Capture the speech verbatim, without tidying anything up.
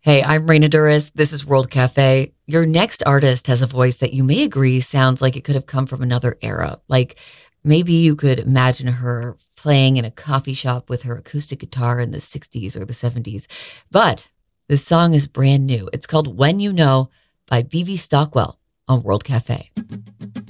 Hey, I'm Raina Duras. This is World Cafe. Your next artist has a voice that you may agree sounds like it could have come from another era. Like maybe you could imagine her playing in a coffee shop with her acoustic guitar in the sixties or the seventies. But this song is brand new. It's called When You Know by B B Stockwell on World Cafe.